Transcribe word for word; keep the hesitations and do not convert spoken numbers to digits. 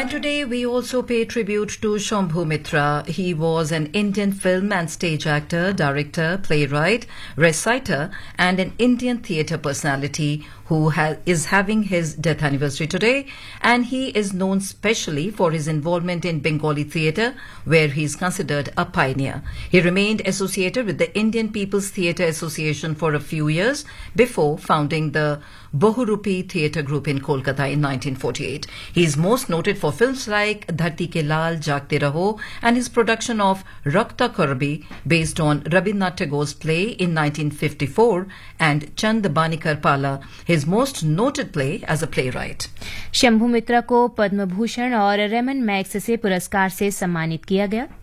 And today we also pay tribute to Shambhu Mitra. He was an Indian film and stage actor, director, playwright, reciter, and an Indian theatre personality who ha- is having his death anniversary today. And he is known specially for his involvement in Bengali theatre, where he is considered a pioneer. He remained associated with the Indian People's Theatre Association for a few years before founding the Bahurupi Theatre Group in Kolkata in nineteen forty-eight. He is most noted for films like Dharti Ke Lal, Jagte Raho, and his production of Rakta Karabi, based on Rabindranath Tagore's play in nineteen fifty-four, and Chand Banikar Pala, his most noted play as a playwright. Shambhu मित्रा को पद्म भूषण और Ramon max से पुरस्कार से सम्मानित किया गया.